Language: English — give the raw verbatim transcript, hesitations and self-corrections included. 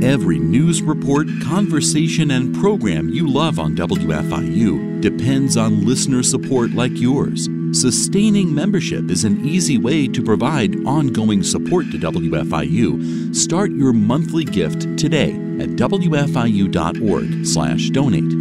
Every news report, conversation, and program you love on W F I U depends on listener support like yours. Sustaining membership is an easy way to provide ongoing support to W F I U. Start your monthly gift today at W F I U dot org slash donate.